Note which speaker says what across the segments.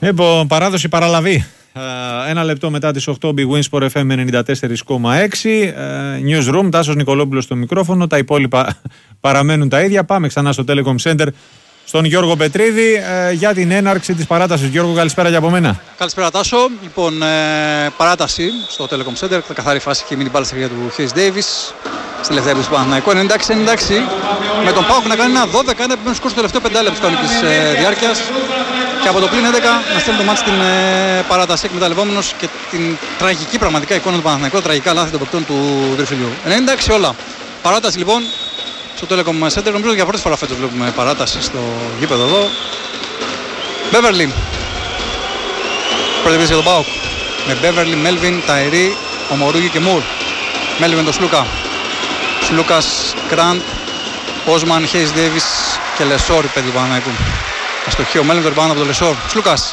Speaker 1: Λοιπόν, παράδοση παραλαβή. Ένα λεπτό μετά τις 8, Big Win Sport FM 94,6. Newsroom, Τάσος Νικολόπουλος στο μικρόφωνο. Τα υπόλοιπα παραμένουν τα ίδια. Πάμε ξανά στο Telecom Center στον Γιώργο Πετρίδη για την έναρξη της παράτασης. Γιώργο, καλησπέρα και από μένα.
Speaker 2: Καλησπέρα Τάσο. Λοιπόν, παράταση στο Telecom Center. Καθαρή φάση και μείνει μπάλα στα χέρια του Hayes Davis. Στη τελευταία έμπληξη του Παναθηναϊκού. 96-96. Με τον Πάοκ να κάνει ένα 12, ένα επιμένου σκορ στο τελευταίο πεντάλεπτο της κανονικής διάρκειας. Και από το πλήν 11 να στέλνει το μάτι στην παράταση, εκμεταλλευόμενος και την τραγική πραγματικά εικόνα του Παναθηναϊκού, τραγικά λάθη των παικτών του Τριφυλιού. 96 όλα. Παράταση λοιπόν στο Telecom Center. Νομίζω για πρώτη φορά φέτος βλέπουμε παράταση στο γήπεδο εδώ. Μπέβερλι. Πρώτη για τον Πάοκ. Με Μπέβερλι, Μέλβιν, Ταϊρή, Ομορούγη και Μουρ. Μέλβιν με τον Σλούκα. Σλούκας, Γκραντ, Όσμαν, Χέις Ντέιβις και Λεσόρ, οι πέντε του Παναθηναϊκού. Αστοχή ο Μέλβιν, το ριμπάουντ από τον Λεσόρ. Σλούκας.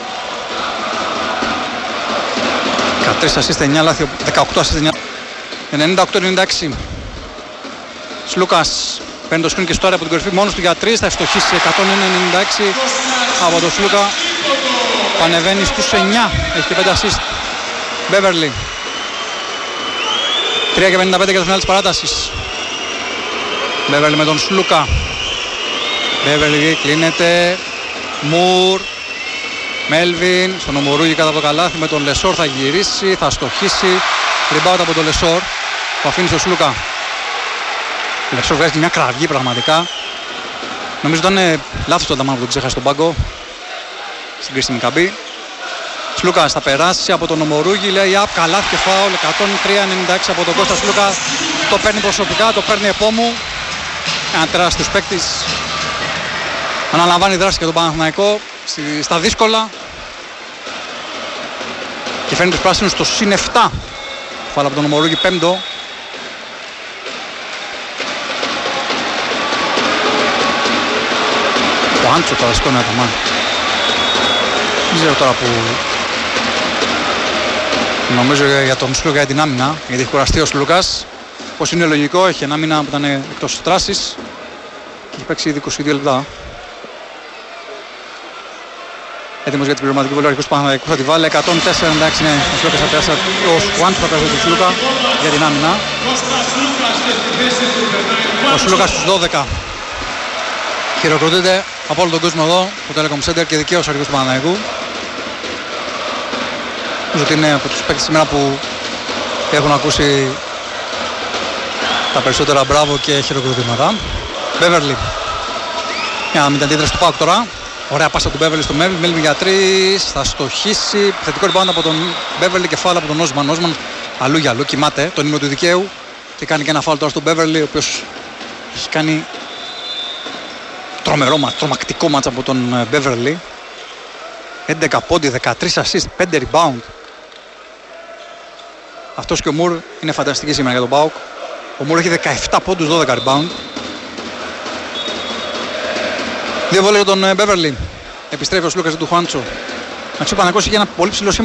Speaker 2: 13 assist, 9 λάθη, 18 assist, 98-96. Σλούκας παίρνει το screen και στο από την κορυφή μόνος του για 3, θα ευστοχίσει 101-96 από τον Σλούκα. Πανεβαίνει στους 9, έχει και 5 assist. Μπέβερλι. 3 και 55 για το φινάλ της παράτασης. Μπέβερλι με τον Σλούκα. Μπέβερλι κλείνεται. Μουρ. Μέλβιν στον Ομορούγη κάτω από το καλάθι με τον Λεσόρ, θα γυρίσει, θα στοχίσει. Rebound από τον Λεσόρ που αφήνει στο Σλούκα. Ο Λεσόρ βγάζει μια κραυγή πραγματικά. Νομίζω ήταν λάθος το Ανταμάν που τον ξέχασε στον πάγκο στην κρίσιμη καμπή. Σλούκας θα περάσει από τον Ομορούγη, λέει απ, καλάθι και φάουλ. 103-96 από τον Κώστα Σλούκα. Το παίρνει προσωπικά, το παίρνει επόμου. Ένα τεράστιος παίκτης. Αναλαμβάνει δράση και τον Παναθηναϊκό στα δύσκολα. Και φέρνει τους πράσινους στο συν 7. Φάουλ από τον Ομορούγη, πέμπτο. Ο Άντσο τώρα σηκώνει το μάτι. Δεν ξέρω τώρα που... Νομίζω για τον Σλούκα για την άμυνα, γιατί έχει κουραστεί ο Σλούκας. Πως είναι λογικό, έχει ένα μήνα που ήταν εκτός δράσης και έχει παίξει ήδη 22 λεπτά. Έτοιμος για την πληρωματική βολή, ο αρχικός του Παναθηναϊκού θα τη βάλει. 104-96 είναι ο Σλούκας θα πιάσει, ο Σκουάντς θα πιάσει τον Σλούκα για την άμυνα. Ο Σλούκας στους 12. Χειροκροτείται από όλο τον κόσμο εδώ, το Telecom Center και δικαίως ο αρχικός του Παναθηναϊκού. Νομίζω ότι είναι από τους παίκτες σήμερα που έχουν ακούσει τα περισσότερα μπράβο και χειροκροτήματα. Μπέβερλι. Για να μην την αντίδραση του Πάουκ τώρα. Ωραία πάσα του Μπέβερλι στο Μέλβιν. Μέλβιν για 3. Θα στοχίσει. Θετικό rebound από τον Μπέβερλι και φάουλ από τον Όσμαν. Όσμαν αλλού για αλλού κοιμάται τον ύμνο του δικαίου. Και κάνει και ένα φάουλ τώρα στον Μπέβερλι, ο οποίος έχει κάνει τρομακτικό μάτς από τον Μπέβερλι. 11 πόντι, 13 assist, 5 rebound. Αυτός και ο Μουρ είναι φανταστική σήμερα για τον ΠΑΟΚ. Ο Μουρ έχει 17 πόντους, 12 rebound. Δύο βόλες για τον Μπέβερλι. Επιστρέφει ο Σλούκας του Χουάντσο. Να ξέρω, Παναθηναϊκός είχε ένα πολύ ψηλό σχήμα